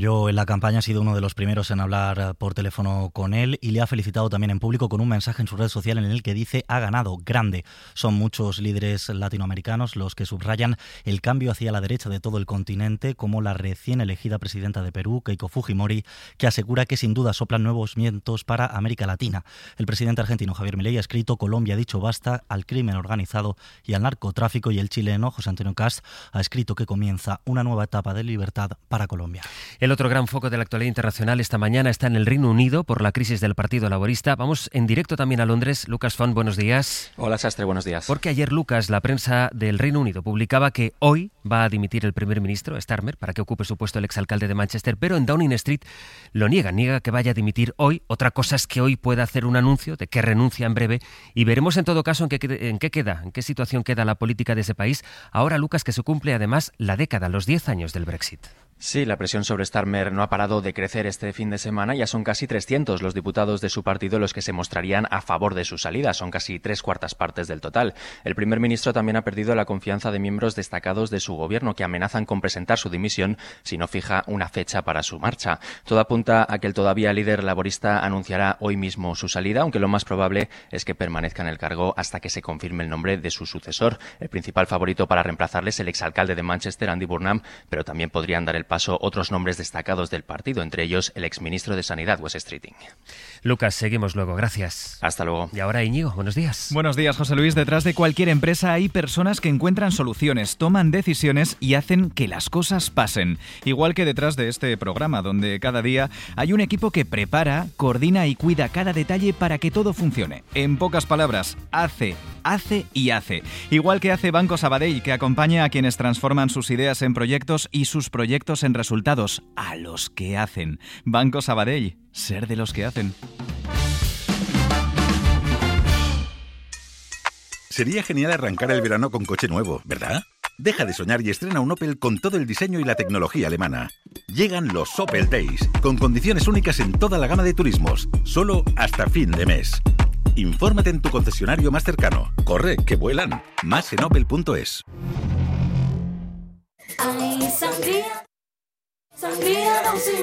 En la campaña ha sido uno de los primeros en hablar por teléfono con él y le ha felicitado también en público con un mensaje en su red social en el que dice: ha ganado grande. Son muchos líderes latinoamericanos los que subrayan el cambio hacia la derecha de todo el continente, como la recién elegida presidenta de Perú, Keiko Fujimori, que asegura que sin duda soplan nuevos vientos para América Latina. El presidente argentino Javier Milei ha escrito: Colombia ha dicho basta al crimen organizado y al narcotráfico, y el chileno José Antonio Kast ha escrito que comienza una nueva etapa de libertad para Colombia. El otro gran foco de la actualidad internacional esta mañana está en el Reino Unido por la crisis del Partido Laborista. Vamos en directo también a Londres. Lucas Font, buenos días. Hola, Sastre, buenos días. Porque ayer, Lucas, la prensa del Reino Unido publicaba que hoy va a dimitir el primer ministro, Starmer, para que ocupe su puesto el exalcalde de Manchester, pero en Downing Street lo niega que vaya a dimitir hoy. Otra cosa es que hoy pueda hacer un anuncio de que renuncia en breve y veremos en todo caso en qué situación queda la política de ese país. Ahora, Lucas, que se cumple además la década, los 10 años del Brexit. Sí, la presión sobre Starmer no ha parado de crecer este fin de semana. Ya son casi 300 los diputados de su partido los que se mostrarían a favor de su salida. Son casi 3/4 partes del total. El primer ministro también ha perdido la confianza de miembros destacados de su gobierno, que amenazan con presentar su dimisión si no fija una fecha para su marcha. Todo apunta a que el todavía líder laborista anunciará hoy mismo su salida, aunque lo más probable es que permanezca en el cargo hasta que se confirme el nombre de su sucesor. El principal favorito para reemplazarle es el exalcalde de Manchester, Andy Burnham, pero también podrían dar el paso otros nombres destacados del partido, entre ellos el exministro de Sanidad, Wes Streeting. Lucas, seguimos luego. Gracias. Hasta luego. Y ahora Íñigo, buenos días. Buenos días, José Luis. Detrás de cualquier empresa hay personas que encuentran soluciones, toman decisiones y hacen que las cosas pasen. Igual que detrás de este programa, donde cada día hay un equipo que prepara, coordina y cuida cada detalle para que todo funcione. En pocas palabras, hace y hace. Igual que hace Banco Sabadell, que acompaña a quienes transforman sus ideas en proyectos y sus proyectos en resultados, a los que hacen. Banco Sabadell, ser de los que hacen. Sería genial arrancar el verano con coche nuevo, ¿verdad? Deja de soñar y estrena un Opel con todo el diseño y la tecnología alemana. Llegan los Opel Days, con condiciones únicas en toda la gama de turismos, solo hasta fin de mes. Infórmate en tu concesionario más cercano. Corre, que vuelan. Más en opel.es. Ay, sangría, sangría,